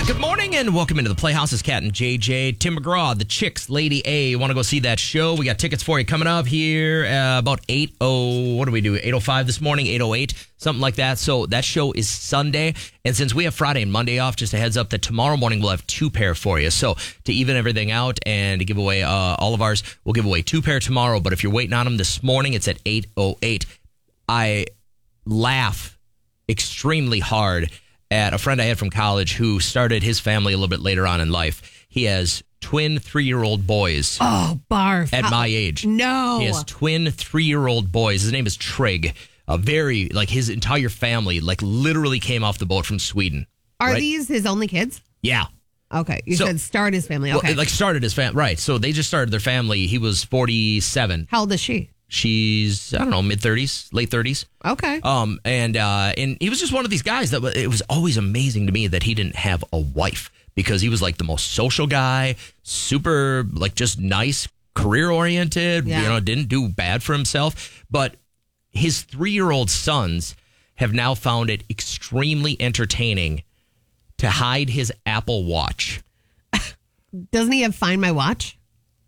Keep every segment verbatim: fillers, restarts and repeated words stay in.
Good morning and welcome into the Playhouse. It's Cat and J J. Tim McGraw, the Chicks, Lady A. You want to go see that show? We got tickets for you coming up here uh, about eight oh, what do we do? eight oh five this morning, eight oh eight, something like that. So that show is Sunday. And since we have Friday and Monday off, just a heads up that tomorrow morning we'll have two pair for you. So to even everything out and to give away uh, all of ours, we'll give away two pair tomorrow. But if you're waiting on them this morning, it's at eight oh eight. I laugh extremely hard at a friend I had from college who started his family a little bit later on in life. He has twin three-year-old boys. Oh, barf. At How? my age. No. He has twin three-year-old boys. His name is Trig. A very, like, his entire family, like, literally came off the boat from Sweden. Are right? these his only kids? Yeah. Okay. You So- said start his family. Okay. Well, like, started his family. Right. So they just started their family. He was forty-seven. How old is she? She's, I don't know, mid-thirties, late thirties. Okay. Um, and uh, and he was just one of these guys that w- it was always amazing to me that he didn't have a wife because he was like the most social guy, super like just nice, career oriented. Yeah. You know, didn't do bad for himself. But his three year old sons have now found it extremely entertaining to hide his Apple Watch. Doesn't he have Find My Watch?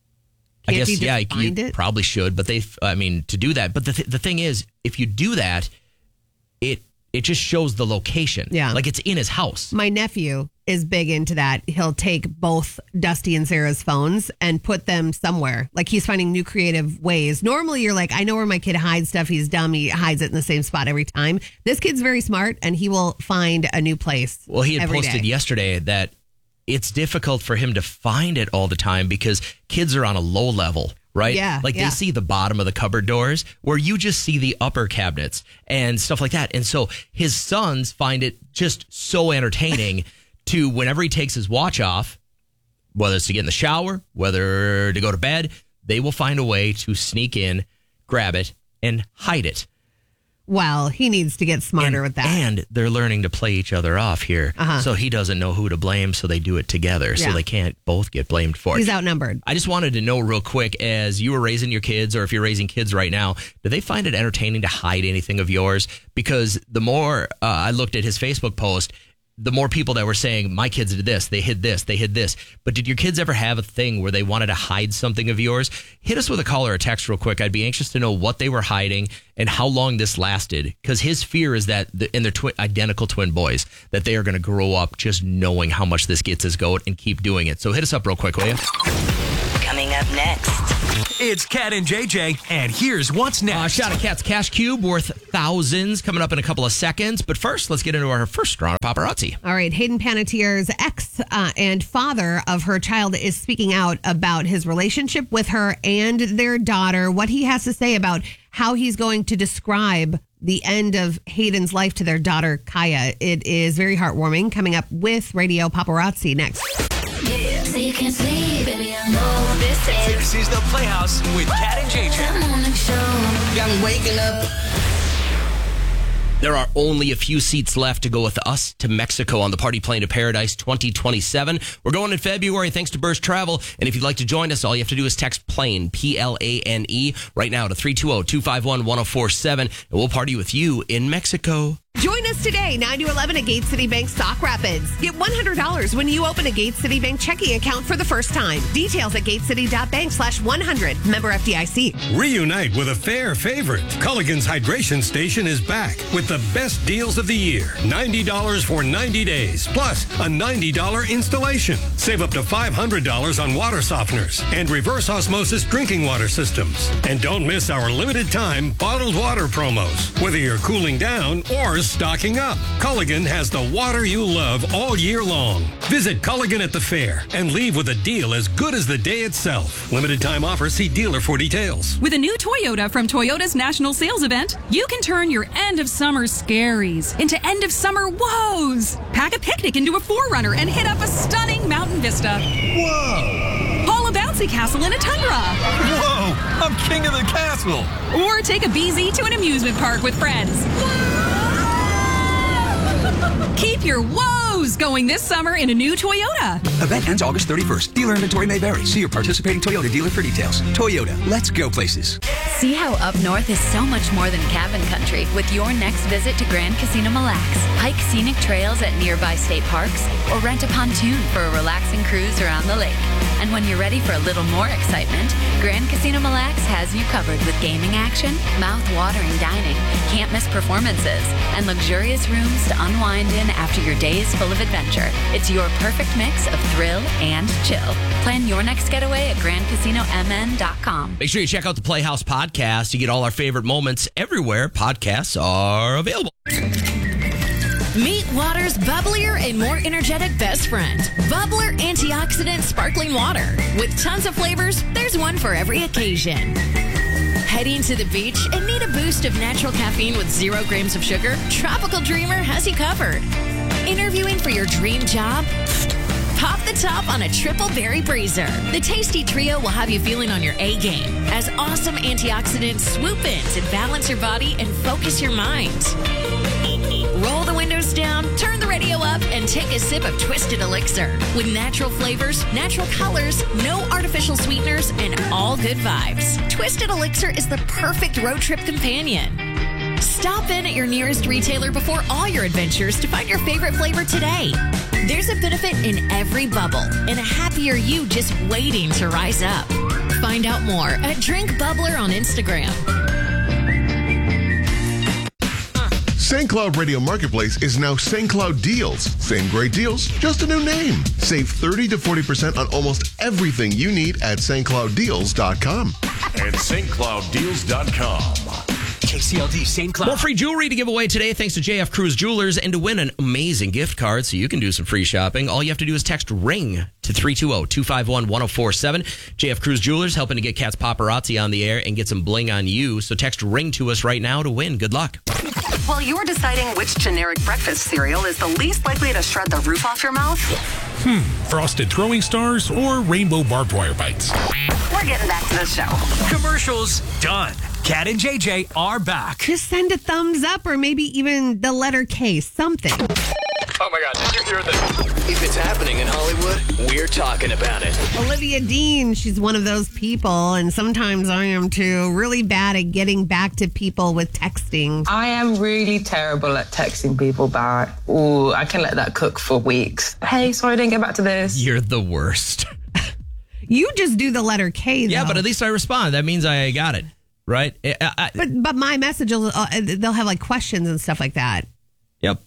I Can't guess, he just yeah, find you it? probably should, but they, I mean, to do that. But the th- the thing is, if you do that, it it just shows the location. Yeah. Like it's in his house. My nephew is big into that. He'll take both Dusty and Sarah's phones and put them somewhere. Like he's finding new creative ways. Normally you're like, I know where my kid hides stuff. He's dumb. He hides it in the same spot every time. This kid's very smart and he will find a new place. Well, he had every posted day. yesterday that it's difficult for him to find it all the time because kids are on a low level, right? Yeah, Like yeah. they see the bottom of the cupboard doors where you just see the upper cabinets and stuff like that. And so his sons find it just so entertaining to whenever he takes his watch off, whether it's to get in the shower, whether to go to bed, they will find a way to sneak in, grab it, and hide it. Well, he needs to get smarter and, with that. And they're learning to play each other off here. Uh-huh. So he doesn't know who to blame, so they do it together. So Yeah. they can't both get blamed for it. He's outnumbered. I just wanted to know real quick, as you were raising your kids, or if you're raising kids right now, do they find it entertaining to hide anything of yours? Because the more uh, I looked at his Facebook post, the more people that were saying, my kids did this, they hid this, they hid this. But did your kids ever have a thing where they wanted to hide something of yours? Hit us with a call or a text real quick. I'd be anxious to know what they were hiding and how long this lasted. Because his fear is that, the, and they're twi- identical twin boys, that they are going to grow up just knowing how much this gets his goat and keep doing it. So hit us up real quick, will you? Coming up next. It's Cat and J J, and here's what's Uh, next. shot of Cat's Cash Cube worth thousands coming up in a couple of seconds. But first, let's get into our first round of paparazzi. All right. Hayden Panettiere's ex uh, and father of her child is speaking out about his relationship with her and their daughter, what he has to say about how he's going to describe the end of Hayden's life to their daughter, Kaya. It is very heartwarming. Coming up with Radio Paparazzi next. Yeah, so you can't sleep, baby, I know this is This is the Playhouse with Cat and J J. the morning show. Got me waking up. There are only a few seats left to go with us to Mexico on the Party Plane to Paradise twenty twenty-seven. We're going in February thanks to Burst Travel. And if you'd like to join us, all you have to do is text PLANE, P L A N E, right now to three two zero, two five one, one zero four seven. And we'll party with you in Mexico. Join us today, nine to eleven at Gate City Bank Stock Rapids. Get one hundred dollars when you open a Gate City Bank checking account for the first time. Details at gatecity.bank slash 100. Member F D I C. Reunite with a fair favorite. Culligan's Hydration Station is back with the best deals of the year. ninety dollars for ninety days, plus a ninety dollars installation. Save up to five hundred dollars on water softeners and reverse osmosis drinking water systems. And don't miss our limited time bottled water promos. Whether you're cooling down or stocking up, Culligan has the water you love all year long. Visit Culligan at the fair and leave with a deal as good as the day itself. Limited time offer. See dealer for details. With a new Toyota from Toyota's National Sales Event, you can turn your end of summer scaries into end of summer woes. Pack a picnic into a four runner and hit up a stunning mountain vista. Whoa! Haul a bouncy castle in a tundra. Whoa! I'm king of the castle! Or take a B Z to an amusement park with friends. Keep your woes Who's going this summer in a new Toyota? Event ends August thirty-first. Dealer inventory may vary. See your participating Toyota dealer for details. Toyota, let's go places. See how up north is so much more than cabin country with your next visit to Grand Casino Mille Lacs. Hike scenic trails at nearby state parks or rent a pontoon for a relaxing cruise around the lake. And when you're ready for a little more excitement, Grand Casino Mille Lacs has you covered with gaming action, mouth-watering dining, can't-miss performances, and luxurious rooms to unwind in after your days full of adventure. It's your perfect mix of thrill and chill. Plan your next getaway at grand casino m n dot com. Make sure you check out the Playhouse podcast. You get all our favorite moments everywhere podcasts are available. Meet water's bubblier and more energetic best friend, Bubbler Antioxidant Sparkling Water. With tons of flavors, there's one for every occasion. Heading to the beach and need a boost of natural caffeine with zero grams of sugar? Tropical Dreamer has you covered. Interviewing for your dream job? Pop the top on a triple berry breezer. The tasty trio will have you feeling on your A game as awesome antioxidants swoop in to balance your body and focus your mind. Roll the windows down, turn the radio up, and take a sip of Twisted Elixir. With natural flavors, natural colors, no artificial sweeteners, and all good vibes. Twisted Elixir is the perfect road trip companion. Stop in at your nearest retailer before all your adventures to find your favorite flavor today. There's a benefit in every bubble and a happier you just waiting to rise up. Find out more at Drink Bubbler on Instagram. Saint Cloud Radio Marketplace is now Saint Cloud Deals. Same great deals, just a new name. Save thirty to forty percent on almost everything you need at st cloud deals dot com. And st cloud deals dot com. K C L D Saint Cloud. More free jewelry to give away today thanks to J F Cruz Jewelers. And to win an amazing gift card so you can do some free shopping, all you have to do is text RING to three two zero, two five one, one zero four seven. J F Cruz Jewelers helping to get Cat's Paparazzi on the air and get some bling on you. So text RING to us right now to win. Good luck. While you're deciding which generic breakfast cereal is the least likely to shred the roof off your mouth, Hmm, Frosted Throwing Stars or Rainbow Barbed Wire Bites? we're getting back to the show. Commercials done. Cat and J J are back. Just send a thumbs up or maybe even the letter K, something. Oh my God, did you hear this? If it's happening in Hollywood, we're talking about it. Olivia Dean, she's one of those people, and sometimes I am too, really bad at getting back to people with texting. I am really terrible at texting people back. Ooh, I can let that cook for weeks. Hey, sorry I didn't get back to this. You're the worst. You just do the letter K, though. Yeah, but at least I respond. That means I got it, right? I, I, but but my message, will, uh, they'll have like questions and stuff like that. Yep.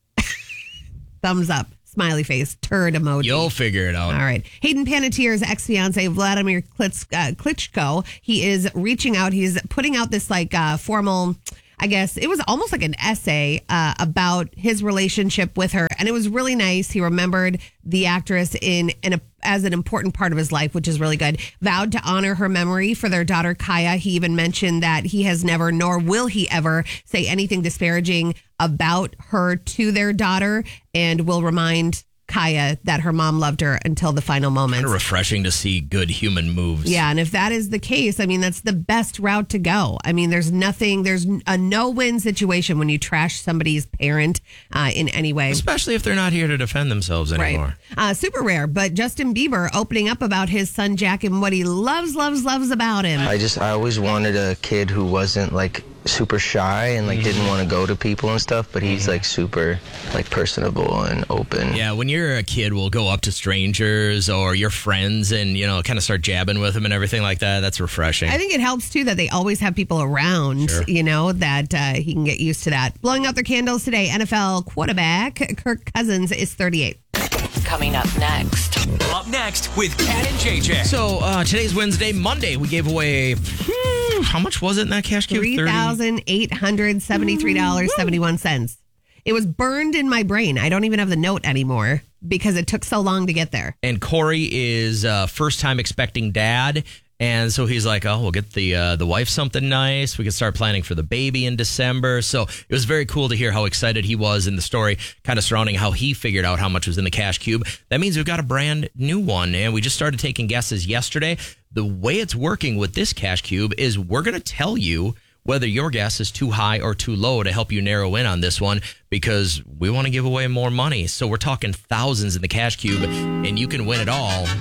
Thumbs up, smiley face, turd emoji. You'll figure it out. All right. Hayden Panettiere's ex-fiance, Vladimir Klitsch, uh, Klitschko, he is reaching out. He's putting out this like uh, formal, I guess, it was almost like an essay uh, about his relationship with her. And it was really nice. He remembered the actress in, in a, as an important part of his life, which is really good. Vowed to honor her memory for their daughter, Kaya. He even mentioned that he has never, nor will he ever, say anything disparaging about her to their daughter, and will remind Kaya that her mom loved her until the final moments. Kind of refreshing to see good human moves. Yeah, and if that is the case, I mean, that's the best route to go. I mean, there's nothing, there's a no-win situation when you trash somebody's parent uh, in any way. Especially if they're not here to defend themselves anymore. Right. Uh, super rare, but Justin Bieber opening up about his son Jack and what he loves, loves, loves about him. I just, I always wanted a kid who wasn't like super shy and like didn't want to go to people and stuff, but he's like super like personable and open. Yeah, when you're a kid, we'll go up to strangers or your friends and, you know, kind of start jabbing with them and everything like that. That's refreshing. I think it helps too that they always have people around, Sure. you know, that uh, he can get used to that. Blowing out their candles today, N F L quarterback Kirk Cousins is thirty-eight. Coming up next. Up next with Cat and J J. So uh, today's Wednesday. Monday, we gave away, hmm, how much was it in that cash cube? three thousand eight hundred seventy-three dollars and seventy-one cents. It was burned in my brain. I don't even have the note anymore because it took so long to get there. And Corey is uh, first time expecting dad. And so he's like, oh, we'll get the uh, the wife something nice. We can start planning for the baby in December. So it was very cool to hear how excited he was in the story, kind of surrounding how he figured out how much was in the cash cube. That means we've got a brand new one. And we just started taking guesses yesterday. The way it's working with this cash cube is we're going to tell you whether your guess is too high or too low to help you narrow in on this one, because we want to give away more money. So we're talking thousands in the Cash Cube, and you can win it all